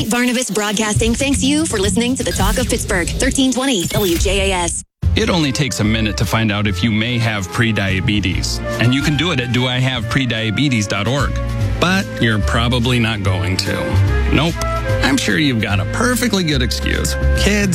Barnabas Broadcasting thanks you for listening to the Talk of Pittsburgh, 1320 WJAS. It only takes a minute to find out if you may have prediabetes, and you can do it at doihaveprediabetes.org. But you're probably not going to. Nope. I'm sure you've got a perfectly good excuse. Kids,